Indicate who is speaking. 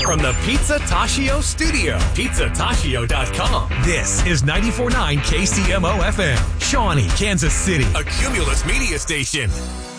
Speaker 1: from the Pizza Tashio studio. PizzaTashio.com. This is 94.9 KCMO FM, Shawnee, Kansas City, a Cumulus media station.